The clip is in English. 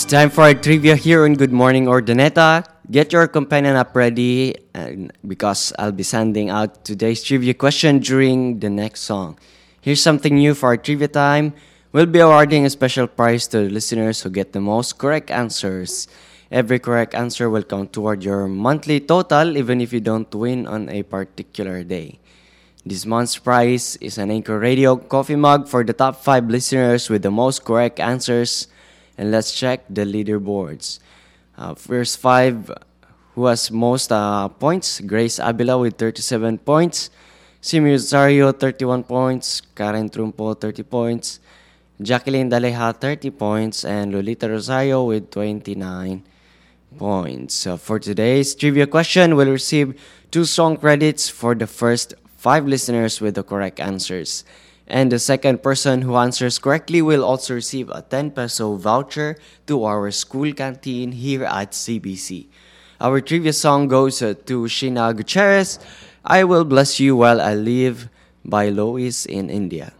Time for a trivia here on Good Morning Ordineta. Get your companion app ready because I'll be sending out today's trivia question during the next song. Here's something new for our trivia time. We'll be awarding a special prize to the listeners who get the most correct answers. Every correct answer will count toward your monthly total even if you don't win on a particular day. This month's prize is an Anchor Radio coffee mug for the top 5 listeners with the most correct answers. And let's check the leaderboards. First 5, who has most points? Grace Abila with 37 points. Simi Rosario, 31 points. Karen Trumpo, 30 points. Jacqueline Daleja, 30 points. And Lolita Rosario with 29 points. So for today's trivia question, we'll receive 2 song credits for the first 5 listeners with the correct answers. And the second person who answers correctly will also receive a 10 peso voucher to our school canteen here at CBC. Our trivia song goes to Sheena Gutierrez, I Will Bless You While I Live by Lois in India.